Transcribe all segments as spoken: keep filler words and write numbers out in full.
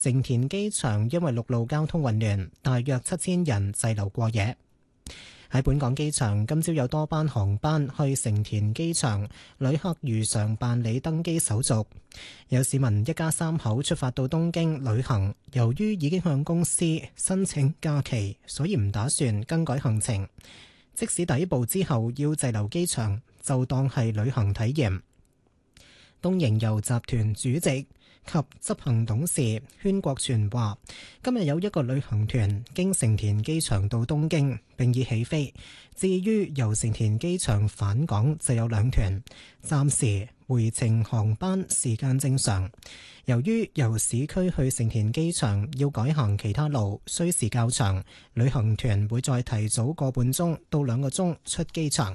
成田機場因為陸路交通混亂，大約七千人滯留過夜。喺本港機場，今朝有多班航班去成田機場，旅客如常辦理登機手續。有市民一家三口出發到東京旅行，由於已經向公司申請假期，所以唔打算更改行程。即使抵埗之後要滯留機場，就當係旅行體驗。東瀛遊集團主席及執行董事禤國全話：今日有一個旅行團經成田機場到東京並已起飛，至於由成田機場返港就有兩團，暫時回程航班時間正常。由於由市區去成田機場要改行其他路，需時較長，旅行團會再提早個半鐘到兩個鐘出機場。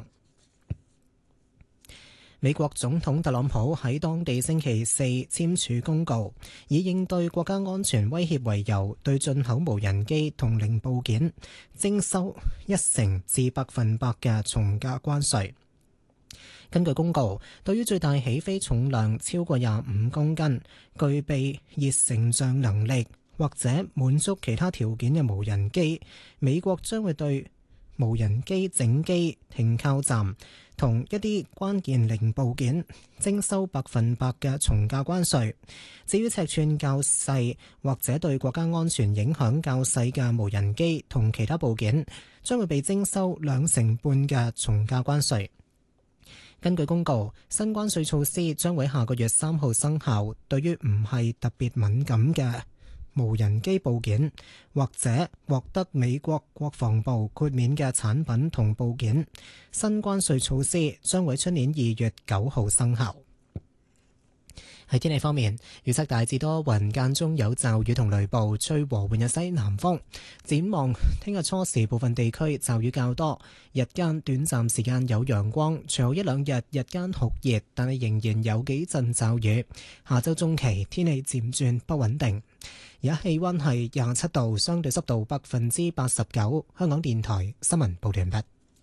美國總統特朗普喺當地星期四簽署公告，以應對國家安全威脅為由，對進口無人機同零部件徵收一成至百分百嘅從價關稅。根據公告，對於最大起飛重量超過廿五公斤、具備熱成像能力或者滿足其他條件嘅無人機，美國將會對無人機整機、停靠站同一啲關鍵零部件徵收百分百嘅從價關稅。至於尺寸較細或者對國家安全影響較細嘅無人機同其他部件，將會被徵收兩成半嘅從價關稅。根據公告，新關稅措施將會下個月三號生效。對於唔係特別敏感嘅無人機部件或者獲得美國國防部豁免嘅產品同部件，新關稅措施將會出年二月九號生效。喺天氣方面，預測大致多雲，間中有驟雨同雷暴，吹和緩嘅西南風。展望聽日初時部分地區驟雨較多，日間短暫時間有陽光，隨後一兩日日間酷熱，但係仍然有幾陣驟雨。下周中期天氣漸轉不穩定。而家氣溫係廿七度，相對濕度百分之八十九。香港電台新聞報道完畢。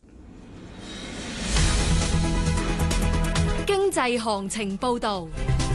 經濟行情報道。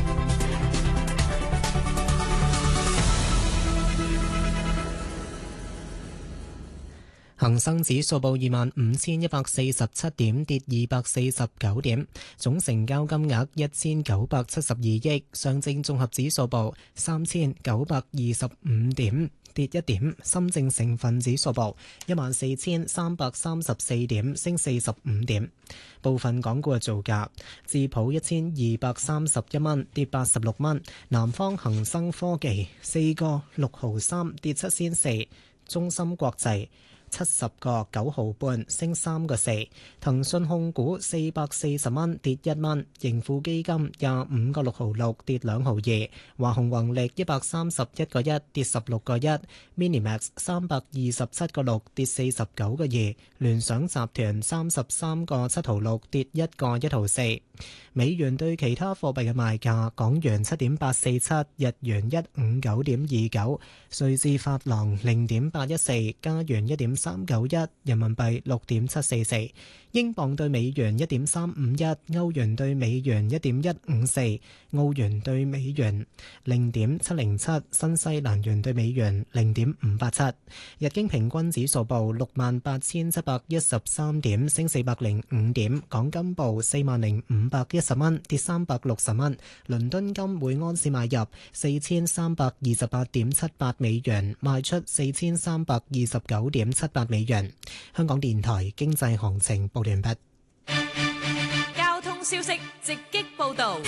恒生指數報二萬五千一百四十七點，跌二百四十九點，總成交金額一千九百七十二億。上證綜合指數報三千九百二十五點，跌一點。深證成分指數報一萬四千三百三十四點，升四十五點。部分港股嘅造價：智普一千二百三十一蚊，跌八十六蚊；南方恒生科技四個六毫三，跌七仙四；中芯國際七十個九毫半，升三個四；騰訊控股四百四十蚊，跌一蚊；盈富基金廿五個六毫六，跌兩毫二；華虹宏力一百三十一個一，跌十六個一；Minimax 三百二十七個六，跌四十九個二；聯想集團三十三個七毫六，跌一個一毫四。美元對其他貨幣嘅賣價：港元七點八四七，日元一五九點二九，瑞士法郎零點八一四，加元一點三九一，人民幣六點七四四，英鎊對美元一點三五一，歐元對美元一點一五四，澳元對美元零點七零七，新西蘭元對美元零點五八七。日經平均指數報六萬八千七百一十三點，升四百零五點。港金報四萬零五百一十蚊，跌三百六十蚊。倫敦金每盎司買入四千三百二十八點七八美元，賣出四千三百二十九點七八美元。香港電台經濟行情報完畢。 交通消息直擊報道。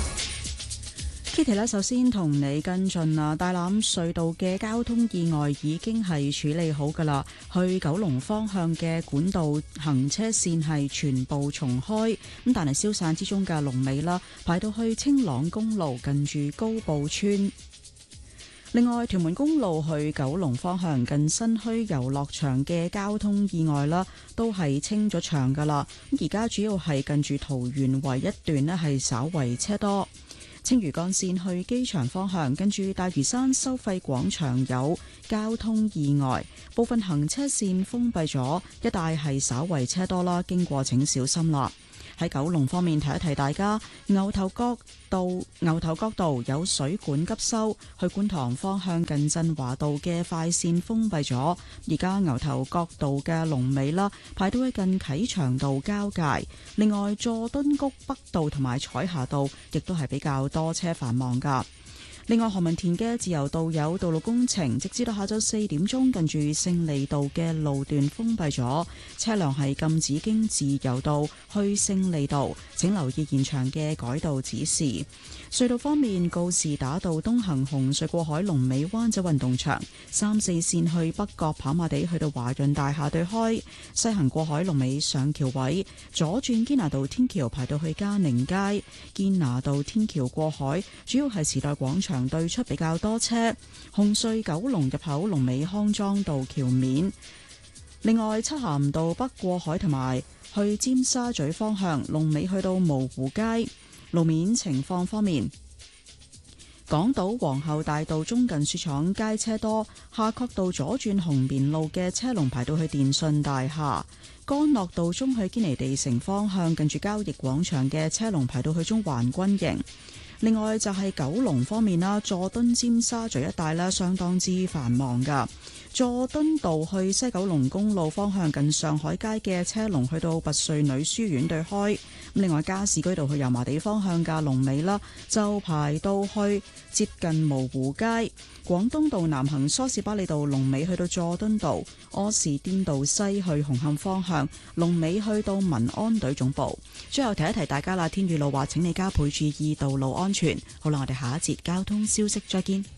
Kitty 咧，首先同你跟進啊，大欖隧道嘅交通意外已經係處理好噶啦，去九龍方向嘅管道行車線係全部重開，咁但係消散之中嘅龍尾啦，排到去青朗公路近住高埔村。另外，屯門公路去九龍方向近新墟遊樂場嘅交通意外啦，都係清咗場噶啦，咁而家主要係近住桃園圍一段呢係稍為車多。青嶼幹線去機場方向，跟住大嶼山收費廣場有交通意外，部分行車線封閉咗，一帶係稍為車多啦，經過請小心啦。 喺九龍方面，提一提大家，牛頭角道牛頭角道有水管急修，去觀塘方向近振華道嘅快線封閉咗。而家牛頭角道嘅龍尾啦，排到去近啟祥道交界。另外，佐敦谷北道同埋彩霞道亦都係比較多車繁忙噶。另外，何文田嘅自由道有道路工程，直至到下晝四點鐘，近住勝利道嘅路段封閉咗，車輛係禁止經自由道去勝利道，請留意現場嘅改道指示。隧道方面，告士打道東行紅隧過海龍尾灣仔運動場，三四線去北角跑馬地去到華潤大廈對開，西行過海龍尾上橋位，左轉堅拿道天橋排到去嘉寧街，堅拿道天橋過海主要係時代廣場對出比較多車，紅隧九龍入口龍尾康莊道橋面。另外，漆咸道北過海同埋去尖沙咀方向龍尾去到蕪湖街。路面情況方面，港島皇后大道中近雪廠街車多，夏慤道左轉紅棉路嘅車龍排到去電訊大廈，干諾道中去堅尼地城方向近住交易廣場嘅車龍排到去中環軍營。另外就係九龍方面啦，佐敦尖沙咀一帶咧相當之繁忙噶。佐敦道去西九龍公路方向近上海街嘅車龍去到拔萃女書院對開。另外加士居道去油麻地方向嘅龍尾啦，就排到去接近蕪湖街。廣東道南行梳士巴利道龍尾去到佐敦道，柯士甸道西去紅磡方向龍尾去到民安隊總部。最後提一提大家啦，天雨路滑，請你加倍注意道路安全。好啦，我哋下一節交通消息再見。